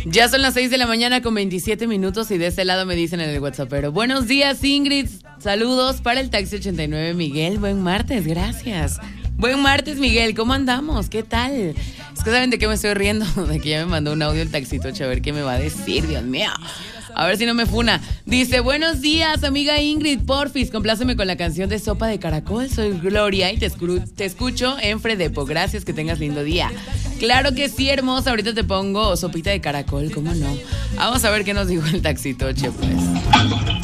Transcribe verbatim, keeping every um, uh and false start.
Ya son las seis de la mañana con veintisiete minutos y de este lado me dicen en el WhatsApp, pero buenos días, Ingrid. Saludos para el taxi ochenta y nueve, Miguel. Buen martes, gracias. Buen martes, Miguel. ¿Cómo andamos? ¿Qué tal? Es que saben de qué me estoy riendo, de que ya me mandó un audio el taxitoche, a ver qué me va a decir, Dios mío. A ver si no me funa. Dice, buenos días, amiga Ingrid, porfis, compláceme con la canción de Sopa de Caracol. Soy Gloria y te, escru- te escucho en Fredepo. Gracias, que tengas lindo día. Claro que sí, hermosa. Ahorita te pongo Sopita de Caracol, ¿cómo no? Vamos a ver qué nos dijo el taxitoche, pues.